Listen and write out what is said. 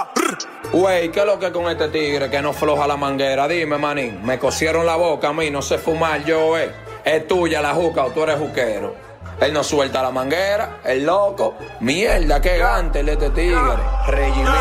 Zumba. Güey, ¿qué es lo que con este tigre que no floja la manguera? Dime, manín, me cosieron la boca a mí, no sé fumar yo, ¿Es tuya la juca o tú eres juquero? Él no suelta la manguera, el loco. Mierda, qué gante este tigre. Regimiento.